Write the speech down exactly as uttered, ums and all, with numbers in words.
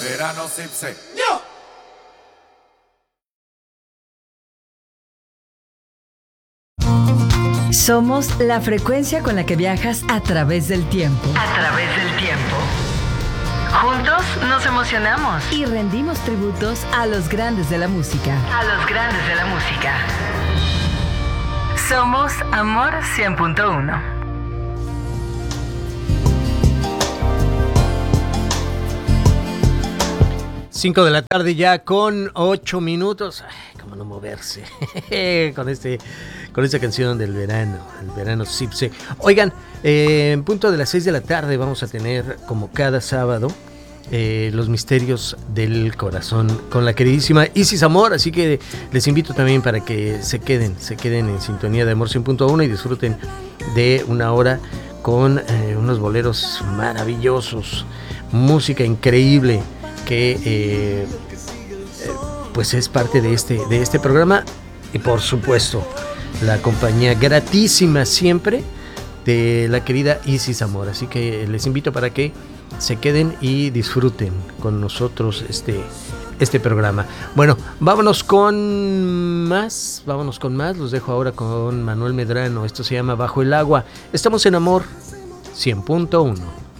Verano Sipse. Somos la frecuencia con la que viajas a través del tiempo. A través del tiempo. Juntos nos emocionamos. Y rendimos tributos a los grandes de la música. A los grandes de la música. Somos Amor cien punto uno. Cinco de la tarde ya con ocho minutos. Ay, cómo no moverse con este, con esta canción del verano, el verano Sipse. Oigan, eh, en punto de las seis de la tarde vamos a tener, como cada sábado, eh, los misterios del corazón con la queridísima Isis Amor. Así que les invito también para que se queden, se queden en sintonía de Amor cien punto uno y disfruten de una hora con eh, unos boleros maravillosos, música increíble que eh, eh, pues es parte de este, de este programa, y por supuesto la compañía gratísima siempre de la querida Isis Amor. Así que les invito para que se queden y disfruten con nosotros este, este programa. Bueno, vámonos con más, vámonos con más, los dejo ahora con Manuel Medrano. Esto se llama Bajo el Agua. Estamos en Amor cien punto uno.